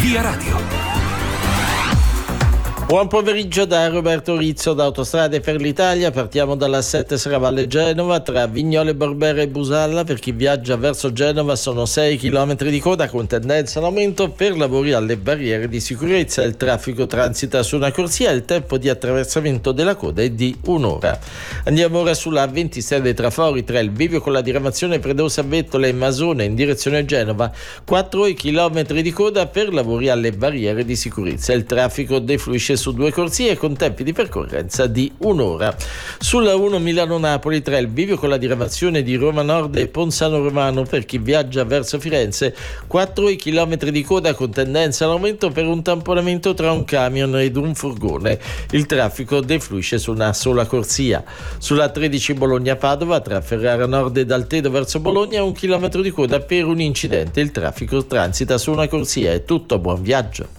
Via Radio. Buon pomeriggio da Roberto Rizzo da Autostrade per l'Italia. Partiamo dalla 7 Serravalle Genova tra Vignole Borbera e Busalla. Per chi viaggia verso Genova sono 6 km di coda con tendenza all'aumento per lavori alle barriere di sicurezza. Il traffico transita su una corsia e il tempo di attraversamento della coda è di un'ora. Andiamo ora sulla 26 dei Trafori tra il bivio con la diramazione Predosa Bettola e Masone in direzione Genova. 4 km di coda per lavori alle barriere di sicurezza. Il traffico defluisce su due corsie con tempi di percorrenza di un'ora. Sulla 1 Milano-Napoli tra il bivio con la diramazione di Roma Nord e Ponzano Romano per chi viaggia verso Firenze, 4 km di coda con tendenza all'aumento per un tamponamento tra un camion ed un furgone. Il traffico defluisce su una sola corsia. Sulla 13 Bologna-Padova tra Ferrara Nord ed Altedo verso Bologna 1 chilometro di coda per un incidente. Il traffico transita su una corsia. È tutto, buon viaggio.